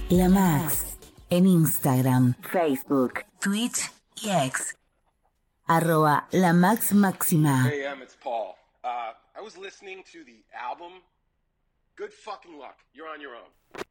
La Max. En Instagram, Facebook, Twitch y X. @La Max Máxima. Hey, it's Paul. I was listening to the album. Good fucking luck. You're on your own.